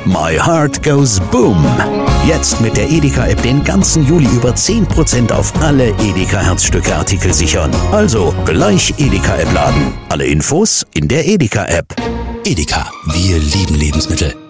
My Heart Goes Boom. Jetzt mit der Edeka-App den ganzen Juli über 10% auf alle Edeka-Herzstücke-Artikel sichern. Also gleich Edeka-App laden. Alle Infos in der Edeka-App. Edeka, wir lieben Lebensmittel.